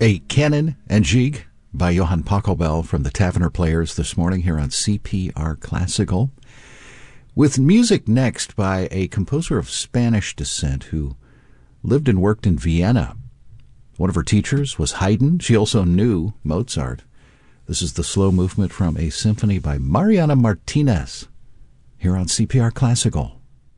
A Canon and Gigue by Johann Pachelbel from the Tavener Players this morning here on CPR Classical. With music next by a composer of Spanish descent who lived and worked in Vienna. One of her teachers was Haydn. She also knew Mozart. This is the slow movement from a symphony by Mariana Martinez here on CPR Classical.